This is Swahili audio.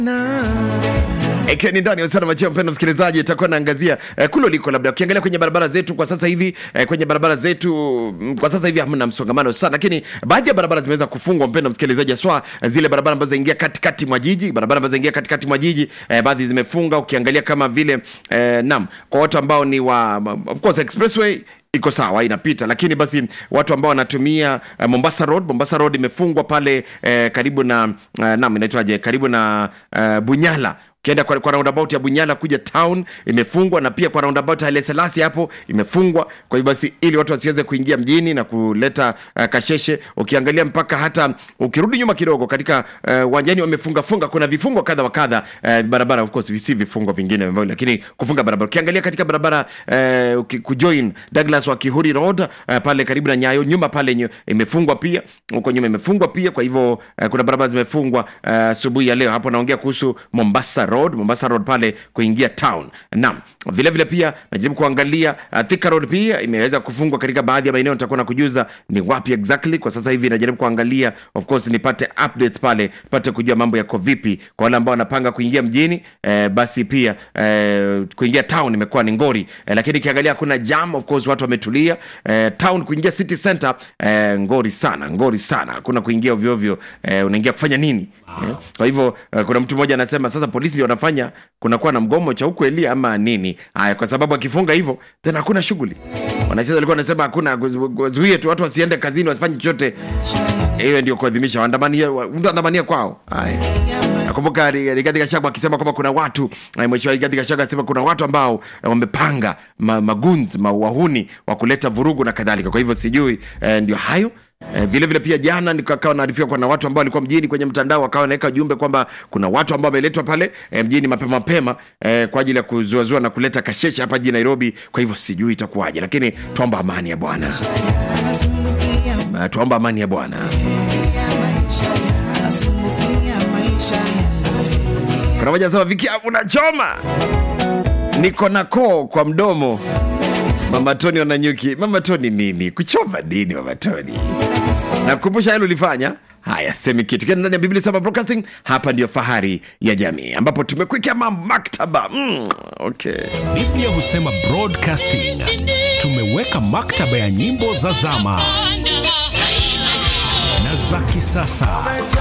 Ikiwa ni ndani ya Usana Macheo, mpendwa msikilizaji, itakuwa naangazia kulo liko labda ukiangalia kwenye barabara zetu kwa sasa hivi, kwenye barabara zetu kwa sasa hivi hamna msongamano sana, lakini baadhi ya barabara zimeweza kufungwa, mpendwa msikilizaji, haswa zile barabara ambazo zaingia katikati mwa jiji, baadhi zimefunga. Ukiangalia kama vile kwa watu ambao ni wa, of course, expressway iko sawa inapita, lakini basi watu ambao wanatumia Mombasa Road imefungwa pale karibu na inaitwaje, karibu na Bunyala. Ukienda kwa roundabout ya Bunyala kuja town imefungwa, na pia kwa roundabout ya Haile Selassie hapo imefungwa. Kwa hiyo basi ili watu wasiweze kuingia mjini na kuleta kasheshe. Ukiangalia mpaka hata ukirudi nyuma kidogo katika uwanjani wamefunga, kuna vifungo kadha wa kadha barabara, of course si vifungo vingine, lakini kufunga barabara. Ukiangalia katika barabara kujoin Douglas wa Kihuri Road pale karibu na Nyayo, nyuma pale imefungwa pia, huko nyuma imefungwa pia. Kwa hivyo kuna barabara zimefungwa asubuhi ya leo. Hapo naongea kuhusu Mombasa Road pale kuingia town. Naam, vile vile pia najaribu kuangalia Thika Road pia imeweza kufungwa katika baadhi ya maeneo. Nitakuwa nakujuza ni wapi exactly kwa sasa hivi. Najaribu kuangalia, of course, nipate updates pale, nipate kujua mambo yako vipi kwa wale ambao wanapanga kuingia mjini. Basi pia kuingia town imekuwa ni ngori, lakini kiangalia kuna jam, of course watu wametulia. Town kuingia city center ngori sana. Kuna kuingia ovyo ovyo, unaingia kufanya nini? Kwa hivyo kuna mtu mmoja anasema sasa polisi ndio wanafanya kunakuwa na mgomo cha ukweli ama nini? Haya, kwa sababu akifunga hivyo tena hakuna shughuli. Wanacheza walikuwa wanasema hakuna, zuie tu watu wasiende kazini, wasifanye chochote. Hiyo ndio kuadhimisha waandamania kwao. Haya, nakumbuka Rigathi Gachagua akisema kwamba kuna watu, mheshimiwa Rigathi Gachagua akisema kuna watu ambao wamepanga magunzi, wahuni wa kuleta vurugu na kadhalika. Kwa hivyo sijui ndio hayo. Vile vile pia jana nikawa naarifiwa kwa na watu ambao walikuwa mjini kwenye mtandao, wakawa naweka jumbe kwamba kuna watu ambao wameletwa pale mjini mapema kwa ajili ya kuzuazua na kuleta kashesha hapa jijini Nairobi. Kwa hivyo sijui itakuwaje, lakini tuomba amani ya Bwana. Kuna moja sawa Viki, unachoma niko na koo kwa mdomo. Mama Tony wananyuki. Mama Tony nini? Kuchova nini Mama Tony? Nakukumbusha hilo ulifanya. Haya, semi kitu. Kena ndani ya Biblia Saba Broadcasting, hapa ndio fahari ya jamii, ambapo tumekuwekea maktaba. Okay. Biblia husema broadcasting. Tumeweka maktaba ya nyimbo za zama na za kisasa.